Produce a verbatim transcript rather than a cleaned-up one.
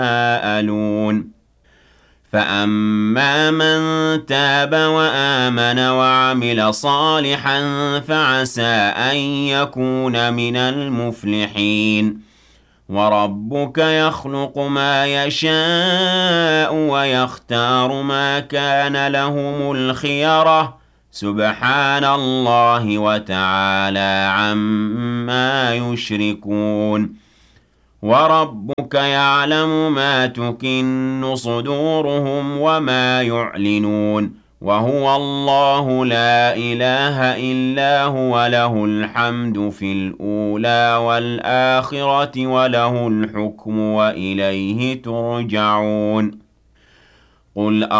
يتساءلون فأما من تاب وآمن وعمل صالحا فعسى أن يكون من المفلحين وربك يخلق ما يشاء ويختار ما كان لهم الخيرة سبحان الله وتعالى عما يشركون وربك يعلم ما تكن صدورهم وما يعلنون وهو الله لا إله إلا هو له الحمد في الأولى والآخرة وله الحكم وإليه ترجعون قل